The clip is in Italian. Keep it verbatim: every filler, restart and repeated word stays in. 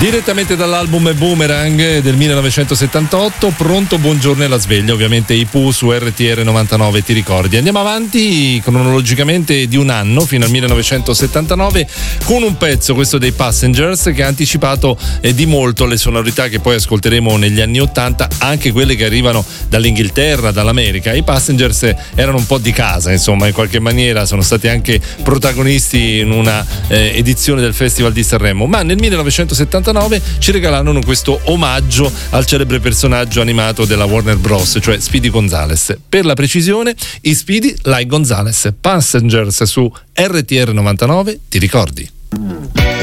Direttamente dall'album Boomerang del millenovecentosettantotto, pronto buongiorno e la sveglia, ovviamente i Pooh su R T R novantanove, ti ricordi. Andiamo avanti cronologicamente di un anno fino al millenovecentosettantanove con un pezzo, questo dei Passengers, che ha anticipato eh, di molto le sonorità che poi ascolteremo negli anni ottanta, anche quelle che arrivano dall'Inghilterra, dall'America. I Passengers erano un po' di casa, insomma, in qualche maniera sono stati anche protagonisti in una eh, edizione del Festival di Sanremo, ma nel millenovecentosettantanove ci regalarono questo omaggio al celebre personaggio animato della Warner Bros., cioè Speedy Gonzales. Per la precisione, i Speedy Like Gonzales. Passengers su R T R novantanove, ti ricordi?